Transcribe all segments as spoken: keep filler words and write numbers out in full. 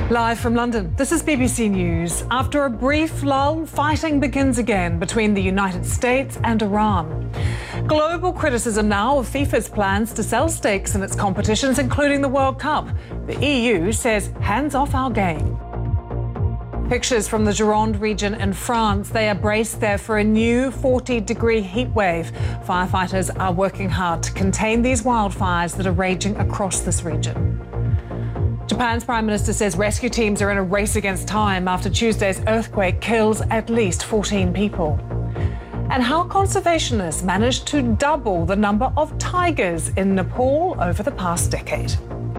Live from London, this is B B C News. After a brief lull, fighting begins again between the United States and Iran. Global criticism now of FIFA's plans to sell stakes in its competitions, including the World Cup. The E U says, hands off our game. Pictures from the Gironde region in France. They are braced there for a new forty degree heat wave. Firefighters are working hard to contain these wildfires that are raging across this region. Japan's Prime Minister says rescue teams are in a race against time after Tuesday's earthquake kills at least fourteen people. And how conservationists managed to double the number of tigers in Nepal over the past decade.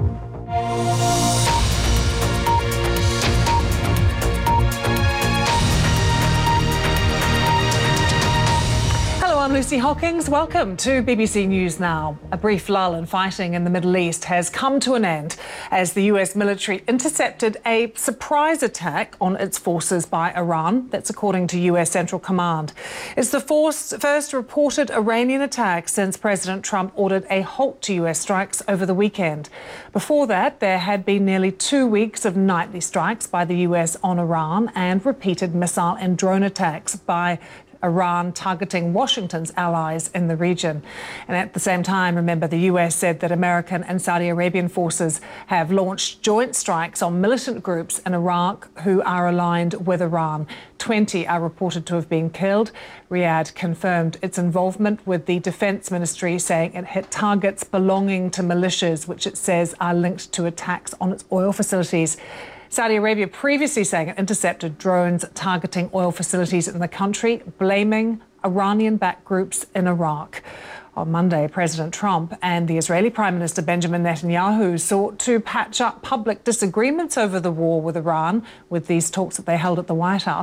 I'm Lucy Hockings. Welcome to B B C News Now. A brief lull in fighting in the Middle East has come to an end as the U S military intercepted a surprise attack on its forces by Iran. That's according to U S Central Command. It's the first reported Iranian attack since President Trump ordered a halt to U S strikes over the weekend. Before that, there had been nearly two weeks of nightly strikes by the U S on Iran and repeated missile and drone attacks by Iran targeting Washington's allies in the region. And at the same time, remember, the U S said that American and Saudi Arabian forces have launched joint strikes on militant groups in Iraq who are aligned with Iran. twenty are reported to have been killed. Riyadh confirmed its involvement with the Defense Ministry, saying it hit targets belonging to militias, which it says are linked to attacks on its oil facilities. Saudi Arabia previously saying it intercepted drones targeting oil facilities in the country, blaming Iranian-backed groups in Iraq. On Monday, President Trump and the Israeli Prime Minister Benjamin Netanyahu sought to patch up public disagreements over the war with Iran with these talks that they held at the White House.